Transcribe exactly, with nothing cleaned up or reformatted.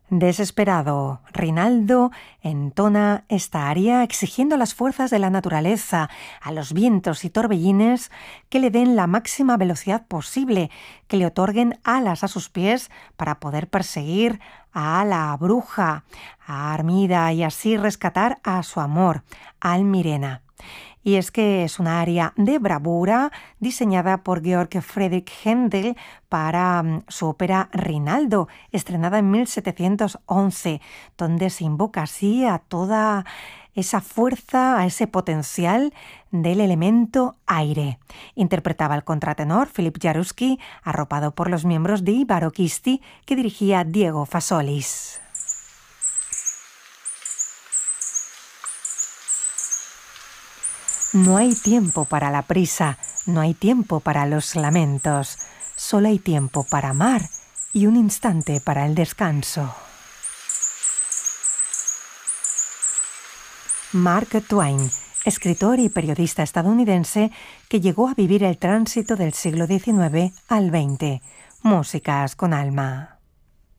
Desesperado, Rinaldo entona esta aria exigiendo a las fuerzas de la naturaleza, a los vientos y torbellines, que le den la máxima velocidad posible, que le otorguen alas a sus pies para poder perseguir a la bruja, a Armida, y así rescatar a su amor, a Almirena. Y es que es una aria de bravura diseñada por Georg Friedrich Händel para um, su ópera Rinaldo, estrenada en mil setecientos once, donde se invoca así a toda esa fuerza, a ese potencial del elemento aire. Interpretaba el contratenor Philip Jaruski, arropado por los miembros de I Barocchisti, que dirigía Diego Fasolis. No hay tiempo para la prisa, no hay tiempo para los lamentos, solo hay tiempo para amar y un instante para el descanso. Mark Twain, escritor y periodista estadounidense que llegó a vivir el tránsito del siglo diecinueve al veinte. Músicas con alma.